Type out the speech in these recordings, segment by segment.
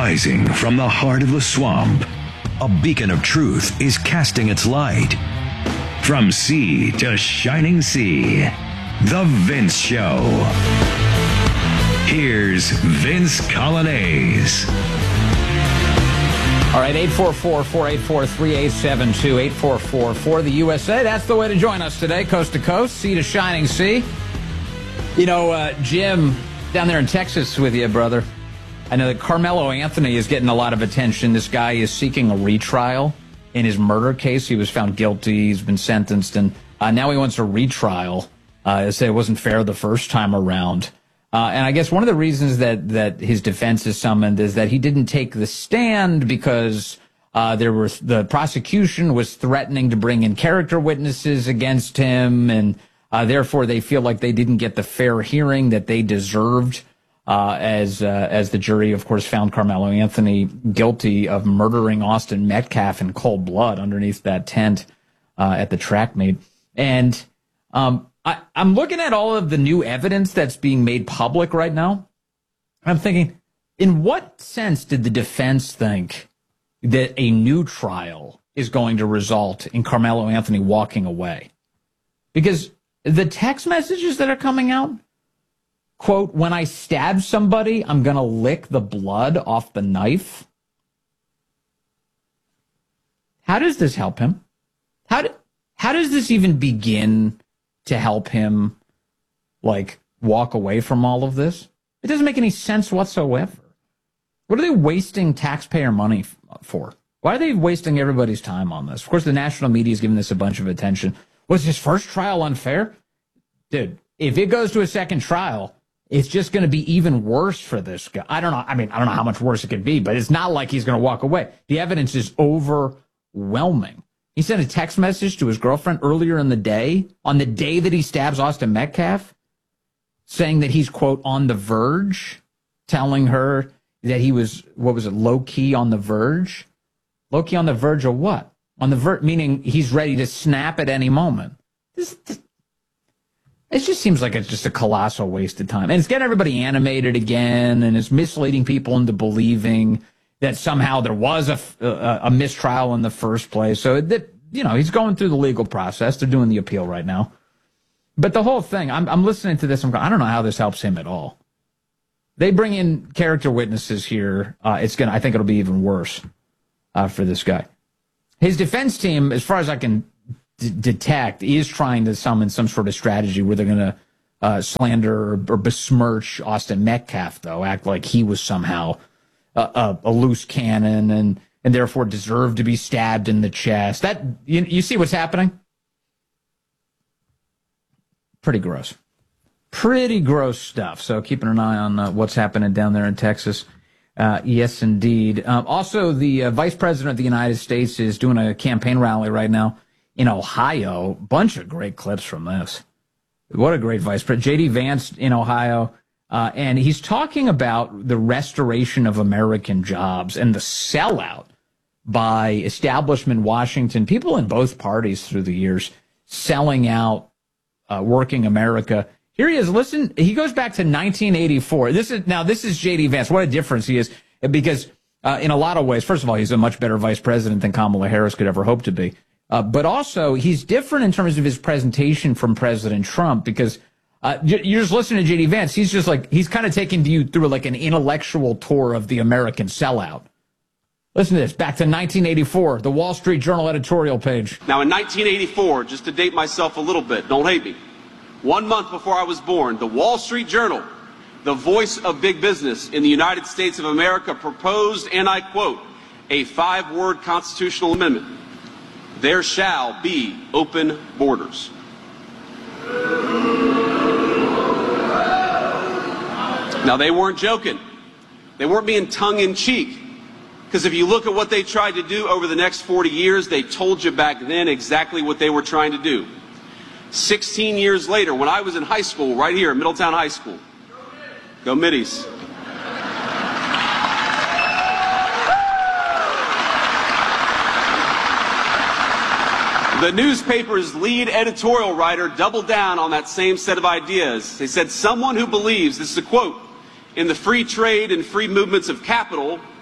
Rising from the heart of the swamp, a beacon of truth is casting its light. From sea to shining sea, The Vince Show. Here's Vince Coglianese. All right, 844-484-3872, 844-4-the-USA. That's the way to join us today, coast to coast, sea to shining sea. You know, Jim, down there in Texas with you, brother. I know that Carmelo Anthony is getting a lot of attention. This guy is seeking a retrial in his murder case. He was found guilty. He's been sentenced, and now he wants a retrial. They say it wasn't fair the first time around. And I guess one of the reasons that his defense is summoned is that he didn't take the stand because the prosecution was threatening to bring in character witnesses against him, and therefore they feel like they didn't get the fair hearing that they deserved. As the jury, of course, found Carmelo Anthony guilty of murdering Austin Metcalf in cold blood underneath that tent at the track meet. And I'm looking at all of the new evidence that's being made public right now. I'm thinking, in what sense did the defense think that a new trial is going to result in Carmelo Anthony walking away? Because the text messages that are coming out, quote, when I stab somebody, I'm going to lick the blood off the knife. How does this help him? How does this even begin to help him, like, walk away from all of this? It doesn't make any sense whatsoever. What are they wasting taxpayer money for? Why are they wasting everybody's time on this? Of course, the national media is giving this a bunch of attention. Was his first trial unfair? Dude, if it goes to a second trial, it's just going to be even worse for this guy. I don't know. I mean, I don't know how much worse it could be, but it's not like he's going to walk away. The evidence is overwhelming. He sent a text message to his girlfriend earlier in the day, on the day that he stabs Austin Metcalf, saying that he's, quote, on the verge, telling her that he was, what was it, low-key on the verge? Low-key on the verge of what? On the verge, meaning he's ready to snap at any moment. It just seems like it's just a colossal waste of time. And it's getting everybody animated again, and it's misleading people into believing that somehow there was a mistrial in the first place. So, he's going through the legal process. They're doing the appeal right now. But the whole thing, I'm listening to this. I don't know how this helps him at all. They bring in character witnesses here. I think it'll be even worse for this guy. His defense team, as far as I can detect, is trying to summon some sort of strategy where they're going to slander or besmirch Austin Metcalf, though, act like he was somehow a loose cannon and therefore deserved to be stabbed in the chest. That you see what's happening? Pretty gross. Pretty gross stuff. So keeping an eye on what's happening down there in Texas. Yes, indeed. Also, the Vice President of the United States is doing a campaign rally right now in Ohio. Bunch of great clips from this. What a great vice president. J.D. Vance in Ohio. And he's talking about the restoration of American jobs and the sellout by establishment Washington, people in both parties through the years, selling out working America. Here he is. Listen, he goes back to 1984. This is J.D. Vance. What a difference he is. Because in a lot of ways, first of all, he's a much better vice president than Kamala Harris could ever hope to be. But also, he's different in terms of his presentation from President Trump, because you're just listening to J.D. Vance. He's just like, he's kind of taking you through like an intellectual tour of the American sellout. Listen to this. Back to 1984, the Wall Street Journal editorial page. Now, in 1984, just to date myself a little bit, don't hate me, 1 month before I was born, the Wall Street Journal, the voice of big business in the United States of America, proposed, and I quote, a 5-word constitutional amendment. There shall be open borders. Now, they weren't joking. They weren't being tongue-in-cheek. Because if you look at what they tried to do over the next 40 years, they told you back then exactly what they were trying to do. 16 years later, when I was in high school, right here, Middletown High School. Go Middies. The newspaper's lead editorial writer doubled down on that same set of ideas. They said, someone who believes, this is a quote, in the free trade and free movements of capital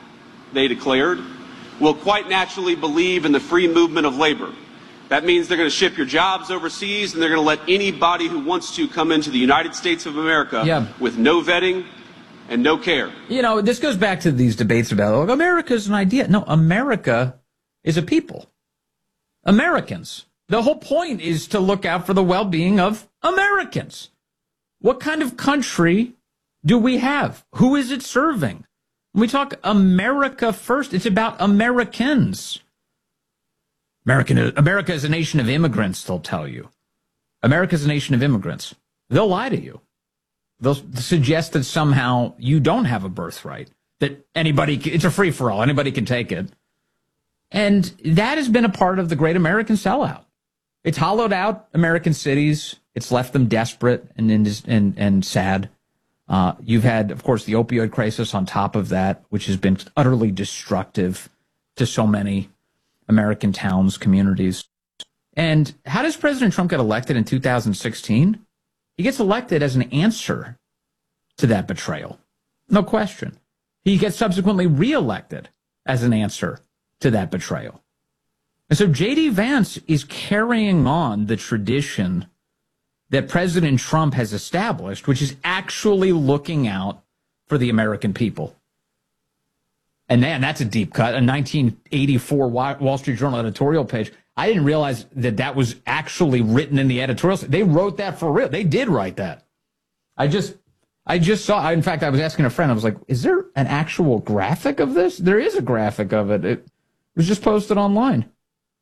they declared, will quite naturally believe in the free movement of labor. That means they're going to ship your jobs overseas, and they're going to let anybody who wants to come into the United States of America with no vetting and no care. You know, this goes back to these debates about, oh, America's an idea. No, America is a people. Americans. The whole point is to look out for the well-being of Americans. What kind of country do we have? Who is it serving? When we talk America first, it's about Americans. America is a nation of immigrants, they'll tell you. America is a nation of immigrants. They'll lie to you. They'll suggest that somehow you don't have a birthright, that it's a free-for-all, anybody can take it. And that has been a part of the great American sellout. It's hollowed out American cities. It's left them desperate and sad. You've had, of course, the opioid crisis on top of that, which has been utterly destructive to so many American towns, communities. And how does President Trump get elected in 2016? He gets elected as an answer to that betrayal. No question. He gets subsequently reelected as an answer to that betrayal. And so J.D. Vance is carrying on the tradition that President Trump has established, which is actually looking out for the American people. And man, that's a deep cut. A 1984 Wall Street Journal editorial page. I didn't realize that was actually written in the editorials. They wrote that for real. They did write that. I just saw, in fact, I was asking a friend, I was like, is there an actual graphic of this? There is a graphic of it. It was just posted online.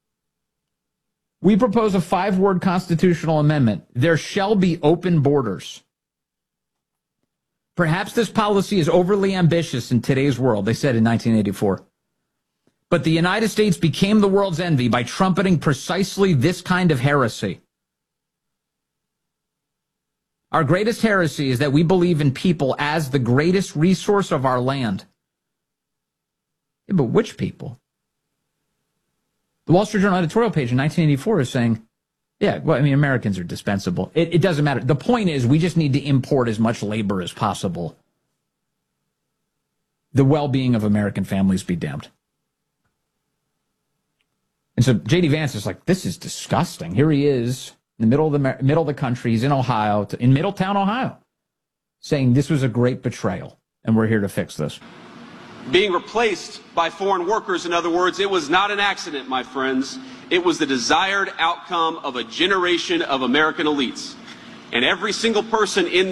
We propose a 5-word constitutional amendment. There shall be open borders. Perhaps this policy is overly ambitious in today's world, they said in 1984. But the United States became the world's envy by trumpeting precisely this kind of heresy. Our greatest heresy is that we believe in people as the greatest resource of our land. Yeah, but which people? The Wall Street Journal editorial page in 1984 is saying, yeah, well, I mean, Americans are dispensable. It doesn't matter. The point is we just need to import as much labor as possible. The well-being of American families be damned. And so J.D. Vance is like, this is disgusting. Here he is in the middle of the country. He's in Ohio, in Middletown, Ohio, saying this was a great betrayal, and we're here to fix this. Being replaced by foreign workers, in other words, it was not an accident, my friends. It was the desired outcome of a generation of American elites. And every single person in